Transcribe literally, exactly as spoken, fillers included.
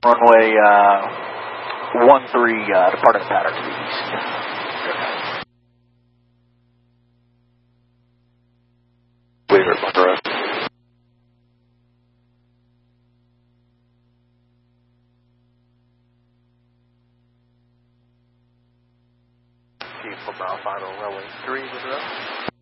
Runway uh, one three, uh, departing pattern to the east. Clear at Monroe. Chief from uh, final runway three, Monroe.